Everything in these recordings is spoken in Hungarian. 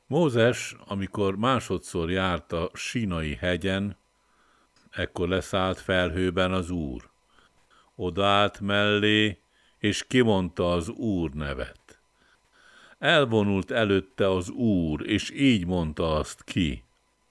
Mózes, amikor másodszor járt a Sínai hegyen, ekkor leszállt felhőben az Úr. Odaállt mellé, és kimondta az Úr nevet. Elvonult előtte az Úr, és így mondta azt ki.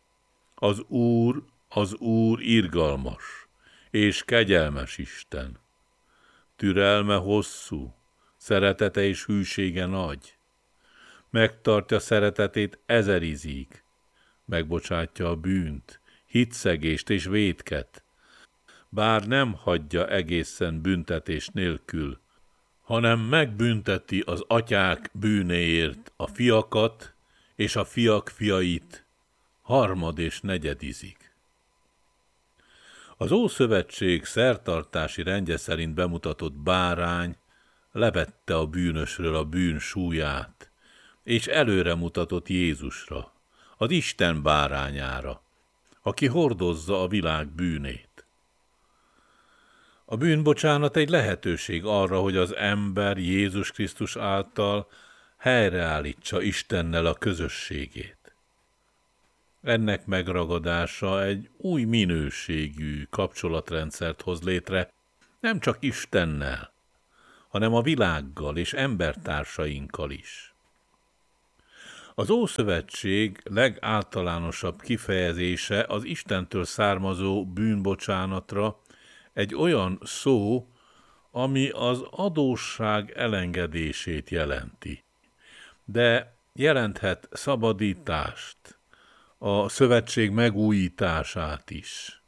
Az Úr irgalmas, és kegyelmes Isten. Türelme hosszú, szeretete és hűsége nagy. Megtartja szeretetét ezerizig, megbocsátja a bűnt, hitszegést és vétket, bár nem hagyja egészen büntetés nélkül, hanem megbünteti az atyák bűnéért a fiakat és a fiak fiait harmad és negyedizig. Az Ószövetség szertartási rendje szerint bemutatott bárány levette a bűnösről a bűn súlyát, és előre mutatott Jézusra, az Isten bárányára, aki hordozza a világ bűnét. A bűnbocsánat egy lehetőség arra, hogy az ember Jézus Krisztus által helyreállítsa Istennel a közösségét. Ennek megragadása egy új minőségű kapcsolatrendszert hoz létre, nem csak Istennel, hanem a világgal és embertársainkkal is. Az Ószövetség legáltalánosabb kifejezése az Istentől származó bűnbocsánatra egy olyan szó, ami az adósság elengedését jelenti, de jelenthet szabadítást, a szövetség megújítását is.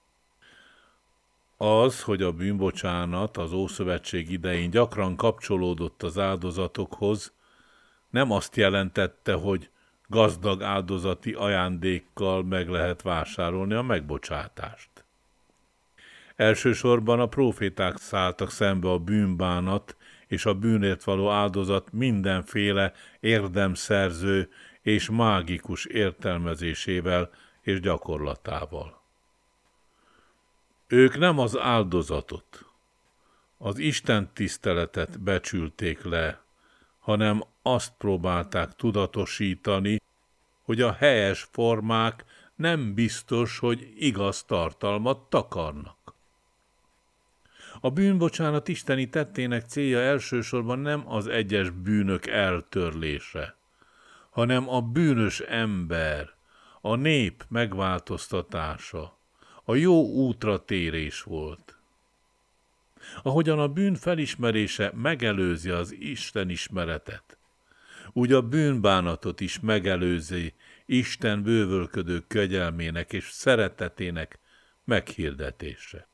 Az, hogy a bűnbocsánat az Ószövetség idején gyakran kapcsolódott az áldozatokhoz, nem azt jelentette, hogy gazdag áldozati ajándékkal meg lehet vásárolni a megbocsátást. Elsősorban a próféták szálltak szembe a bűnbánat és a bűnért való áldozat mindenféle érdemszerző és mágikus értelmezésével és gyakorlatával. Ők nem az áldozatot, az Isten tiszteletet becsülték le, hanem azt próbálták tudatosítani, hogy a helyes formák nem biztos, hogy igaz tartalmat takarnak. A bűnbocsánat isteni tettének célja elsősorban nem az egyes bűnök eltörlése, hanem a bűnös ember, a nép megváltoztatása, a jó útra térés volt. Ahogyan a bűn felismerése megelőzi az Isten ismeretet, úgy a bűnbánatot is megelőzi Isten bővölködő kegyelmének és szeretetének meghirdetése.